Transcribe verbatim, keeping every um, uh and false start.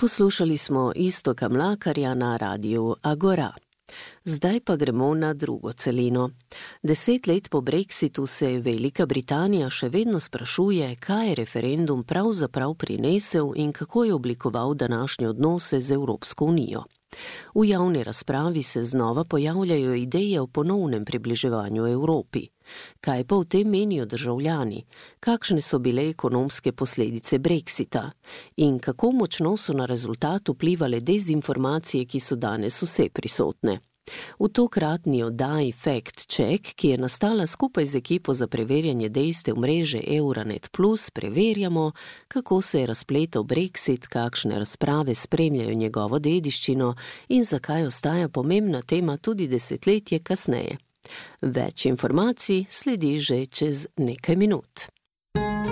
Poslušali smo Iztoka Mlakarja na radiju Agora. Zdaj pa gremo na drugo celino. Deset let po Brexitu se Velika Britanija še vedno sprašuje, kaj je referendum pravzaprav prinesel in kako je oblikoval današnje odnose z Evropsko unijo. V javni razpravi se znova pojavljajo ideje o ponovnem približevanju Evropi. Kaj pa v tem menijo državljani? Kakšne so bile ekonomske posledice Brexita? In kako močno so na rezultat vplivale dezinformacije, ki so danes vse prisotne? V tokratni oddaji Fact Check, ki je nastala skupaj z ekipo za preverjanje dejstev mreže Euranet plus, preverjamo, kako se je razpletel Brexit, kakšne razprave spremljajo njegovo dediščino in zakaj ostaja pomembna tema tudi desetletje kasneje. Več informacij sledi že čez nekaj minut.